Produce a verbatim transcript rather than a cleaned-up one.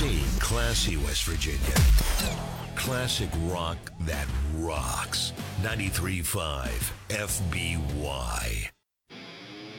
Hey, classy West Virginia. Classic rock that rocks. ninety-three point five F B Y.